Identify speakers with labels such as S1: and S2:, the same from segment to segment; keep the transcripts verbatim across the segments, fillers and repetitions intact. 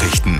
S1: Nachrichten.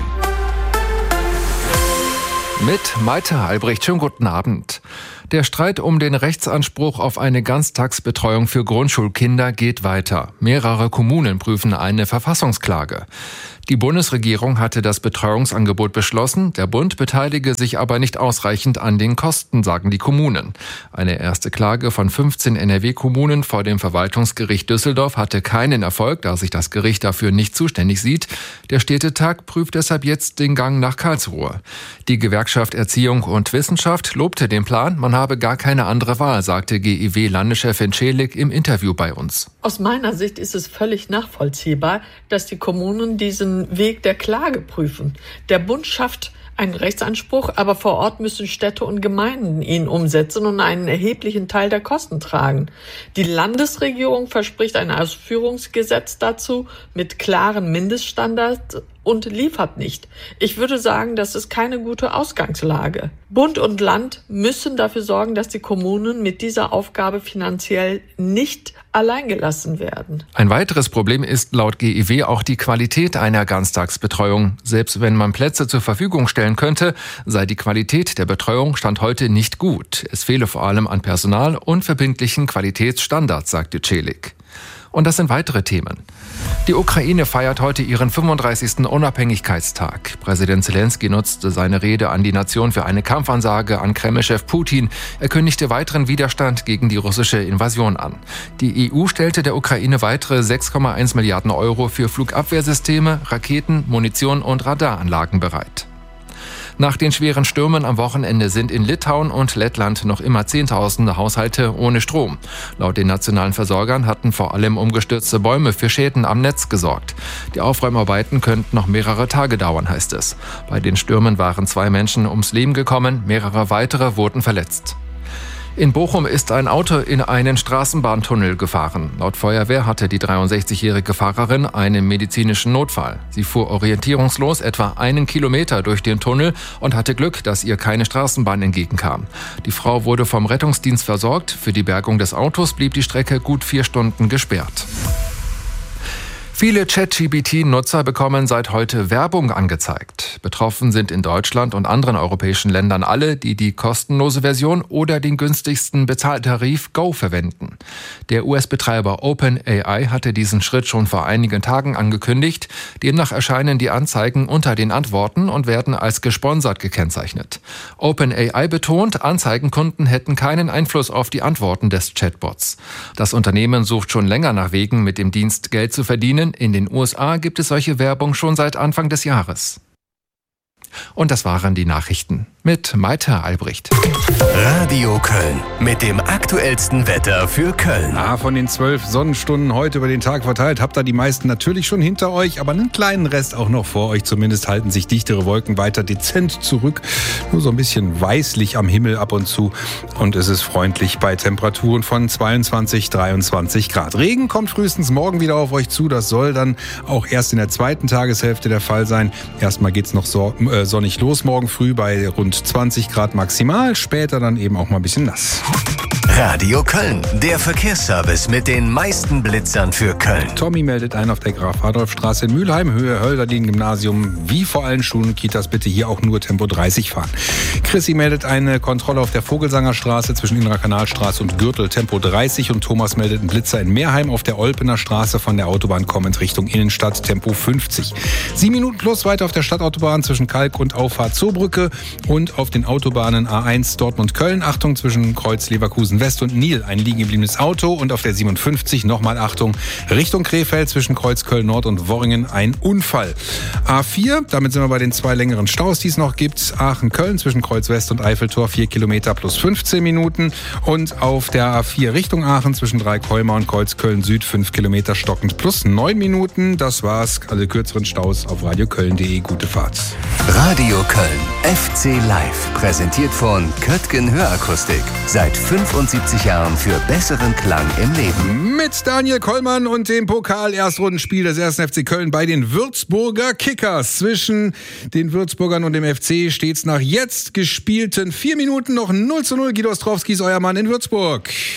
S2: Mit Maite Albrecht, schönen guten Abend. Der Streit um den Rechtsanspruch auf eine Ganztagsbetreuung für Grundschulkinder geht weiter. Mehrere Kommunen prüfen eine Verfassungsklage. Die Bundesregierung hatte das Betreuungsangebot beschlossen. Der Bund beteilige sich aber nicht ausreichend an den Kosten, sagen die Kommunen. Eine erste Klage von fünfzehn N R W-Kommunen vor dem Verwaltungsgericht Düsseldorf hatte keinen Erfolg, da sich das Gericht dafür nicht zuständig sieht. Der Städtetag prüft deshalb jetzt den Gang nach Karlsruhe. Die Gewerkschaft Erziehung und Wissenschaft lobte den Plan. Man habe gar keine andere Wahl, sagte G I W-Landeschefin Celik im Interview bei uns.
S3: Aus meiner Sicht ist es völlig nachvollziehbar, dass die Kommunen diesen Weg der Klage prüfen. Der Bund schafft einen Rechtsanspruch, aber vor Ort müssen Städte und Gemeinden ihn umsetzen und einen erheblichen Teil der Kosten tragen. Die Landesregierung verspricht ein Ausführungsgesetz dazu mit klaren Mindeststandards und liefert nicht. Ich würde sagen, das ist keine gute Ausgangslage. Bund und Land müssen dafür sorgen, dass die Kommunen mit dieser Aufgabe finanziell nicht alleingelassen werden.
S2: Ein weiteres Problem ist laut G I W auch die Qualität einer Ganztagsbetreuung. Selbst wenn man Plätze zur Verfügung stellen könnte, sei die Qualität der Betreuung Stand heute nicht gut. Es fehle vor allem an Personal und verbindlichen Qualitätsstandards, sagte Celik. Und das sind weitere Themen. Die Ukraine feiert heute ihren fünfunddreißigsten Unabhängigkeitstag. Präsident Zelensky nutzte seine Rede an die Nation für eine Kampfansage an Kreml-Chef Putin. Er kündigte weiteren Widerstand gegen die russische Invasion an. Die E U stellte der Ukraine weitere sechs Komma eins Milliarden Euro für Flugabwehrsysteme, Raketen, Munition und Radaranlagen bereit. Nach den schweren Stürmen am Wochenende sind in Litauen und Lettland noch immer Zehntausende Haushalte ohne Strom. Laut den nationalen Versorgern hatten vor allem umgestürzte Bäume für Schäden am Netz gesorgt. Die Aufräumarbeiten könnten noch mehrere Tage dauern, heißt es. Bei den Stürmen waren zwei Menschen ums Leben gekommen, mehrere weitere wurden verletzt. In Bochum ist ein Auto in einen Straßenbahntunnel gefahren. Laut Feuerwehr hatte die dreiundsechzigjährige Fahrerin einen medizinischen Notfall. Sie fuhr orientierungslos etwa einen Kilometer durch den Tunnel und hatte Glück, dass ihr keine Straßenbahn entgegenkam. Die Frau wurde vom Rettungsdienst versorgt. Für die Bergung des Autos blieb die Strecke gut vier Stunden gesperrt. Viele Chat-G P T-Nutzer bekommen seit heute Werbung angezeigt. Betroffen sind in Deutschland und anderen europäischen Ländern alle, die die kostenlose Version oder den günstigsten Bezahltarif Go verwenden. Der U S-Betreiber OpenAI hatte diesen Schritt schon vor einigen Tagen angekündigt. Demnach erscheinen die Anzeigen unter den Antworten und werden als gesponsert gekennzeichnet. OpenAI betont, Anzeigenkunden hätten keinen Einfluss auf die Antworten des Chatbots. Das Unternehmen sucht schon länger nach Wegen, mit dem Dienst Geld zu verdienen. In den U S A gibt es solche Werbung schon seit Anfang des Jahres. Und das waren die Nachrichten mit Maite Albrecht.
S1: Radio Köln mit dem aktuellsten Wetter für Köln.
S4: Ah, von den zwölf Sonnenstunden heute über den Tag verteilt habt ihr die meisten natürlich schon hinter euch, aber einen kleinen Rest auch noch vor euch. Zumindest halten sich dichtere Wolken weiter dezent zurück. Nur so ein bisschen weißlich am Himmel ab und zu. Und es ist freundlich bei Temperaturen von zweiundzwanzig, dreiundzwanzig Grad. Regen kommt frühestens morgen wieder auf euch zu. Das soll dann auch erst in der zweiten Tageshälfte der Fall sein. Erstmal geht's noch so, äh, sonnig los morgen früh bei rund zwanzig Grad maximal, später dann eben auch mal ein bisschen nass.
S1: Radio Köln, der Verkehrsservice mit den meisten Blitzern für Köln.
S4: Tommy meldet ein auf der Graf-Adolf-Straße in Mülheim, Höhe Hölderlin-Gymnasium. Wie vor allen Schulen und Kitas bitte hier auch nur Tempo dreißig fahren. Chrissy meldet eine Kontrolle auf der Vogelsangerstraße zwischen Innerer Kanalstraße und Gürtel Tempo dreißig. Und Thomas meldet einen Blitzer in Meerheim auf der Olpener Straße von der Autobahn kommend Richtung Innenstadt Tempo fünfzig. Sieben Minuten plus weiter auf der Stadtautobahn zwischen Kalk und Auffahrt Zoobrücke und auf den Autobahnen A eins Dortmund-Köln. Achtung, zwischen Kreuz Leverkusen West und Nil ein liegen gebliebenes Auto und auf der siebenundfünfzig nochmal Achtung Richtung Krefeld zwischen Kreuz Köln Nord und Worringen ein Unfall. A vier, damit sind wir bei den zwei längeren Staus, die es noch gibt. Aachen-Köln zwischen Kreuz West und Eiffeltor vier Kilometer plus fünfzehn Minuten und auf der A vier Richtung Aachen zwischen Dreieckholmer und Kreuz Köln Süd fünf Kilometer stockend plus neun Minuten. Das war's. Alle kürzeren Staus auf radioköln punkt de. Gute Fahrt.
S1: Radio Köln, F C Live, präsentiert von Köttgen Hörakustik. Seit fünfundsiebzig Jahren für besseren Klang im Leben.
S4: Mit Daniel Kollmann und dem Pokal-Erstrundenspiel des ersten F C Köln bei den Würzburger Kickers. Zwischen den Würzburgern und dem F C steht's nach jetzt gespielten vier Minuten noch null zu null. Guido Ostrowski ist euer Mann in Würzburg.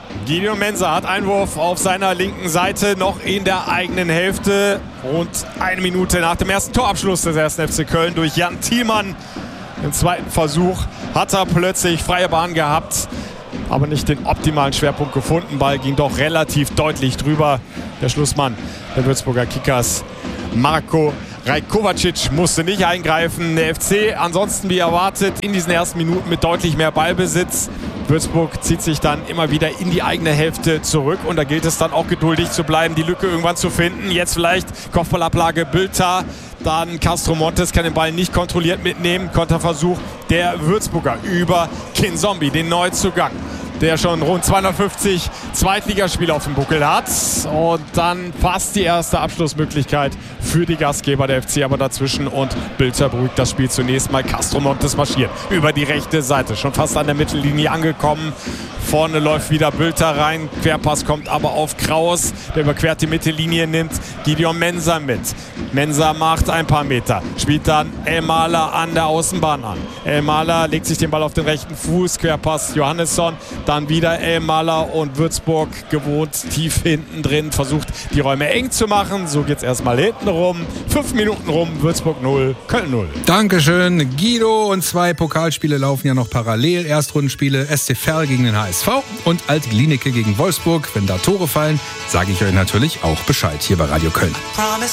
S5: Gideon Mensah hat Einwurf auf seiner linken Seite, noch in der eigenen Hälfte. Rund eine Minute nach dem ersten Torabschluss des ersten F C Köln durch Jan Thielmann. Im zweiten Versuch hat er plötzlich freie Bahn gehabt, aber nicht den optimalen Schwerpunkt gefunden. Ball ging doch relativ deutlich drüber. Der Schlussmann der Würzburger Kickers, Marko Rajkovacic, musste nicht eingreifen. Der F C ansonsten wie erwartet in diesen ersten Minuten mit deutlich mehr Ballbesitz. Würzburg zieht sich dann immer wieder in die eigene Hälfte zurück und da gilt es dann auch geduldig zu bleiben, die Lücke irgendwann zu finden. Jetzt vielleicht Kopfballablage Bülter, dann Castro Montes kann den Ball nicht kontrolliert mitnehmen. Konterversuch der Würzburger über Kinzombie, den Neuzugang, der schon rund zweihundertfünfzig Zweitligaspiele auf dem Buckel hat. Und dann fast die erste Abschlussmöglichkeit für die Gastgeber, der F C aber dazwischen. Und Bülter beruhigt das Spiel zunächst mal. Castro Montes marschiert über die rechte Seite, schon fast an der Mittellinie angekommen. Vorne läuft wieder Bülter rein. Querpass kommt aber auf Kraus. Der überquert die Mittellinie, nimmt Gideon Mensah mit. Mensah macht ein paar Meter. Spielt dann Elmaler an der Außenbahn an. Elmaler legt sich den Ball auf den rechten Fuß. Querpass Johannesson. Dann wieder Elmaler und Würzburg gewohnt tief hinten drin. Versucht die Räume eng zu machen. So geht's erstmal hinten rum. Fünf Minuten rum. Würzburg null, Köln null.
S4: Dankeschön, Guido. Und zwei Pokalspiele laufen ja noch parallel. Erstrundenspiele S C Verl gegen den H S V und Alt Glienicke gegen Wolfsburg. Wenn da Tore fallen, sage ich euch natürlich auch Bescheid hier bei Radio Köln.